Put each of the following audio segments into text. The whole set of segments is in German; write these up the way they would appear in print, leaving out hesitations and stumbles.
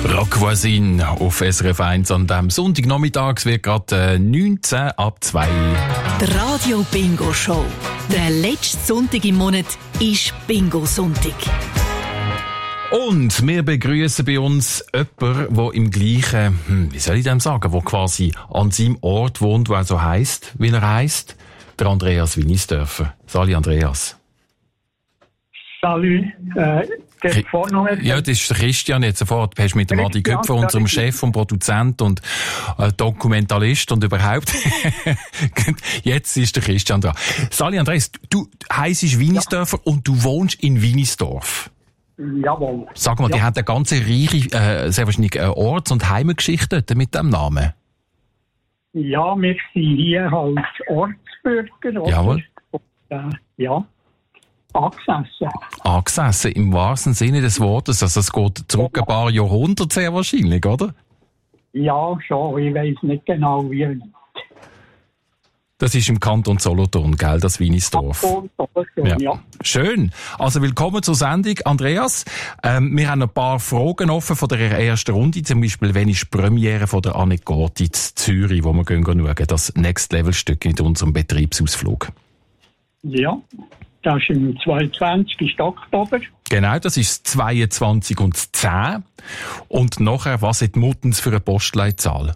Rock Voisine auf SRF 1 an diesem Sonntagnachmittag. Es wird gerade 19 ab 2. Die Radio Bingo Show. Der letzte Sonntag im Monat ist Bingo-Sonntag. Und wir begrüßen bei uns jemanden, der im gleichen, wie soll ich dem sagen, der quasi an seinem Ort wohnt, der so heisst, wie er heisst. Der Andreas Winisdörfer. Salut Andreas. Salut. Der Vorname. Ja, das ist der Christian jetzt sofort. Du hast mit dem Adi Köpfer, unserem Chef und Produzent und Dokumentalist und überhaupt. Jetzt ist der Christian dran. Salut Andreas, du heisst Winisdörfer und du wohnst in Winisdorf. Jawohl. Sag mal, die haben eine ganze reiche, sehr wahrscheinlich Orts- und Heimatgeschichte mit dem Namen. Ja, wir sind hier als Ortsbürger. Oder? Jawohl. Und, ja, angesessen. Angesessen, im wahrsten Sinne des Wortes. Also es geht zurück ein paar Jahrhunderte sehr wahrscheinlich, oder? Ja, schon. Ich weiss nicht genau, wie. Das ist im Kanton Solothurn, gell, das Winisdorf. Ja. Schön. Also willkommen zur Sendung, Andreas. Wir haben ein paar Fragen offen von der ersten Runde. Zum Beispiel, wann ist die Premiere von der Anekdote in Zürich, wo wir schauen, das Next-Level-Stück mit unserem Betriebsausflug? Ja, das ist im 22. Oktober. Genau, das ist 22 und 10. Und nachher, was hat Muttens für eine Postleitzahl?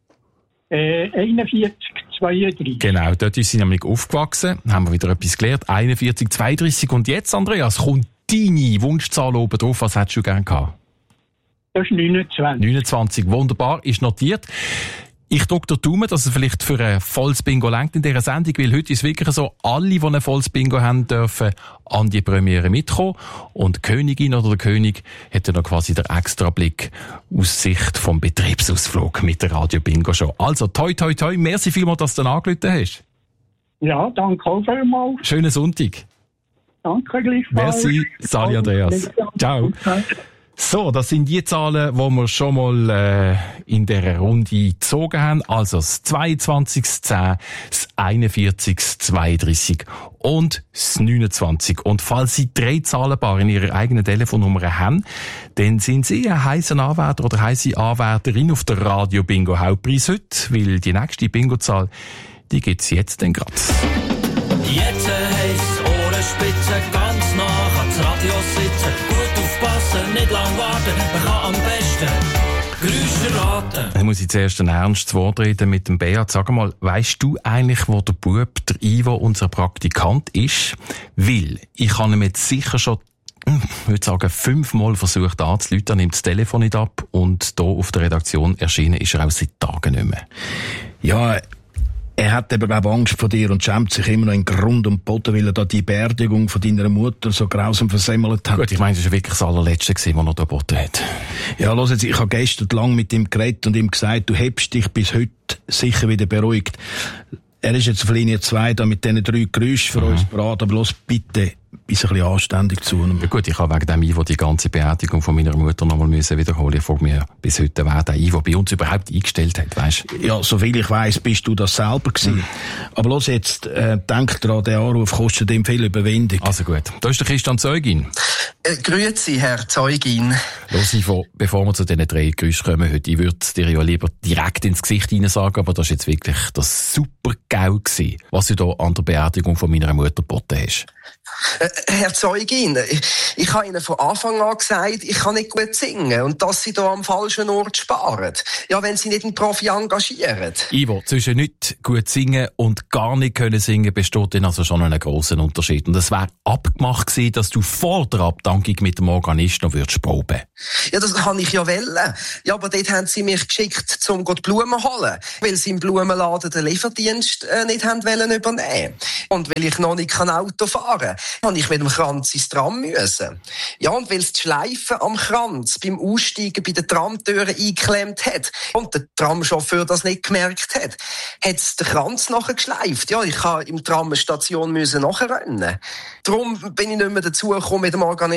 41, 32. Genau, dort ist sie nämlich aufgewachsen. Haben wir wieder etwas gelernt. 41, 32. Und jetzt, Andreas, kommt deine Wunschzahl oben drauf. Was hättest du gerne gehabt? Das ist 29. 29, wunderbar, ist notiert. Ich drücke den Daumen, dass es vielleicht für ein volles Bingo reicht in dieser Sendung, weil heute ist wirklich so, alle, die ein volles Bingo haben, dürfen an die Premiere mitkommen. Und die Königin oder der König hat dann noch quasi den extra Blick aus Sicht vom Betriebsausflug mit der Radio Bingo Show. Also, toi, toi, toi, merci vielmals, dass du dann angerufen hast. Ja, danke auch vielmals. Schönen Sonntag. Danke gleichfalls. Merci, Salut Andreas. Ciao. So, das sind die Zahlen, die wir schon mal in dieser Runde gezogen haben. Also das 22.10, das 41.32 und das 29. Und falls Sie 3 Zahlenpaare in Ihrer eigenen Telefonnummer haben, dann sind Sie ein heisser Anwärter oder heisse Anwärterin auf der Radio Bingo Hauptpreis heute, weil die nächste Bingo-Zahl, die gibt's jetzt dann grad. Jetzt heisst Ohrenspitze ganz nah ans Radio sitzen. Gut aufpassen, nicht lang warten, man kann am besten Geräusche raten. Ich muss jetzt zuerst ein ernstes Wort reden mit dem Beat. Sag mal, weisst du eigentlich, wo der Bub, der Ivo, unser Praktikant ist? Weil ich habe ihm jetzt sicher schon, ich würde sagen, 5-mal versucht anzurufen, er nimmt das Telefon nicht ab und hier auf der Redaktion erschienen ist er auch seit Tagen nicht mehr. Ja, er hat eben auch Angst vor dir und schämt sich immer noch in Grund und Boden, weil er da die Beerdigung von deiner Mutter so grausam versemmelt hat. Gut, ich meine, das war wirklich das allerletzte, was er da geboten hat. Ja, los jetzt, ich habe gestern lang mit ihm geredet und ihm gesagt, du hebst dich bis heute sicher wieder beruhigt. Er ist jetzt auf Linie 2 da mit diesen 3 Geräuschen für uns bereit, aber los bitte, bist ein bisschen anständig zu ihm. Ja gut, ich habe wegen dem Ivo die ganze Beerdigung von meiner Mutter nochmal wiederholen. Ich frage mich bis heute, wer der Ivo bei uns überhaupt eingestellt hat, weisst du? Ja, soviel ich weiss, bist du das selber gewesen. Aber los jetzt, denk dran, der Anruf kostet ihm viel Überwindung. Also gut, da ist der Christian Zeugin. Grüezi, Herr Zeugin. Los, Ivo, bevor wir zu diesen 3 Geräuschen kommen heute, ich würde dir ja lieber direkt ins Gesicht hinein sagen, aber das ist jetzt wirklich das super GAU gewesen, was du da an der Beerdigung von meiner Mutter geboten hast. Herr Zeugin, ich habe Ihnen von Anfang an gesagt, ich kann nicht gut singen und dass Sie da am falschen Ort sparen. Ja, wenn Sie nicht einen Profi engagieren. Ivo, zwischen nicht gut singen und gar nicht können singen besteht dann also schon einen grossen Unterschied. Und es wäre abgemacht gewesen, dass du vor der Abdankung mit dem Organist noch würdest proben. Ja, das kann ich ja wollen. Ja, aber dort haben Sie mich geschickt, um die Blumen zu holen, weil Sie im Blumenladen den Lieferdienst nicht haben wollen übernehmen. Und weil ich noch nicht Auto fahren kann, habe ich mit dem Kranz ins Tram müssen. Ja, und weil es die Schleife am Kranz beim Aussteigen bei der Tramtüre eingeklemmt hat und der Tramchauffeur das nicht gemerkt hat, hat es den Kranz nachher geschleift. Ja, ich habe im Tram eine Station nachrennen. Darum bin ich nicht mehr dazu gekommen, mit dem Organist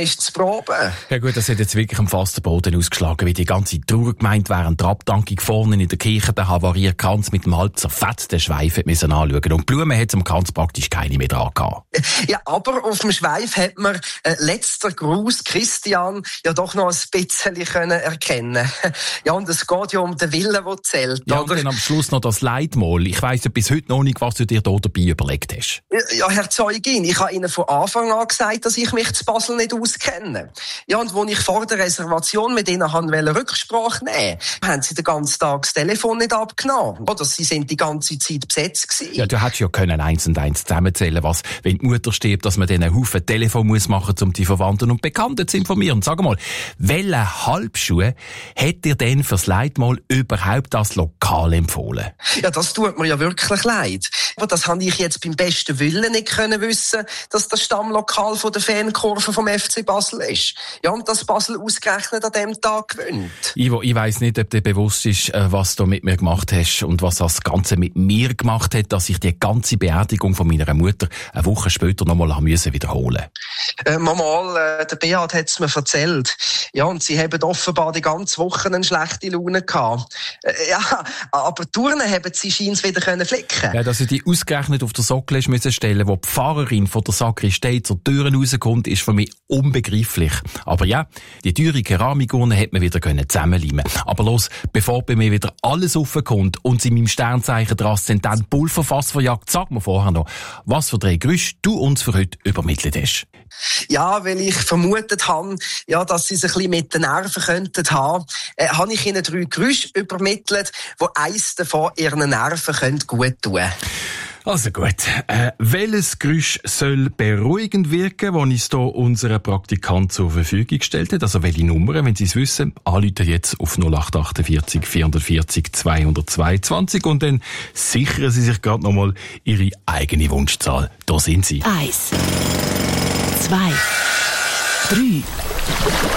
ist zu proben. Ja gut, das hat jetzt wirklich am fasten Boden ausgeschlagen, wie die ganze Trauergemeinde während der Abdankung vorne in der Kirche den havarierten Kranz mit dem halb zerfetzten Schweif müssen anschauen. Und Blumen hat am Kranz praktisch keine mehr dran gehabt. Ja, aber auf dem Schweif hat man letzter Gruß Christian ja doch noch ein bisschen können erkennen. Ja, und es geht ja um den Willen, der zählt. Ja, und dann am Schluss noch das Leitmal. Ich weiss ja bis heute noch nicht, was du dir da dabei überlegt hast. Ja, Herr Zeugin, ich habe Ihnen von Anfang an gesagt, dass ich mich zu Basel nicht auskenne. Ja, und als ich vor der Reservation mit Ihnen Rücksprache nehmen wollte, haben Sie den ganzen Tag das Telefon nicht abgenommen. Oder Sie sind die ganze Zeit besetzt gewesen. Ja, du hättest ja können 1 und 1 zusammenzählen, was, wenn die Mutter stirbt, dass man denen einen Haufen Telefon muss machen, um die Verwandten und Bekannten zu informieren. Sag mal, welche Halbschuhe hat dir denn fürs Leitmal überhaupt das Lokal empfohlen? Ja, das tut mir ja wirklich leid. Aber das habe ich jetzt beim besten Willen nicht können wissen, dass das Stammlokal von der Fankurve vom FC Basel ist. Ja, und dass Basel ausgerechnet an dem Tag gewinnt. Ivo, ich weiss nicht, ob dir bewusst ist, was du mit mir gemacht hast und was das Ganze mit mir gemacht hat, dass ich die ganze Beerdigung von meiner Mutter eine Woche später nochmal wiederholen musste. Mama, der Beat hat es mir erzählt. Ja, und sie haben offenbar die ganze Woche eine schlechte Laune gehabt. Ja, aber Turnen haben sie scheins wieder flicken. Ja, dass sie die ausgerechnet auf der Sockel müssen stellen, wo die Pfarrerin von der Sakristei zur Tür rauskommt, ist für mich unbegreiflich. Aber ja, die teure Keramikurne hat man wieder zusammenleimen. Aber los, bevor bei mir wieder alles aufkommt und sie meinem Sternzeichen der Aszendent Pulverfass verjagt, sag mir vorher noch, was für 3 Gerüche du uns für heute übermittelt hast. Ja, weil ich vermutet habe, ja, dass sie es ein bisschen mit den Nerven könnten haben, habe ich ihnen 3 Gerüche übermittelt, wo eins davon ihren Nerven gut tun könnte. Also gut, welches Geräusch soll beruhigend wirken, das uns hier unser Praktikant zur Verfügung gestellt hat? Also welche Nummern, wenn Sie es wissen, anrufen jetzt auf 0848 440 222 und dann sichern Sie sich gerade nochmal Ihre eigene Wunschzahl. Da sind Sie. 1, 2, 3.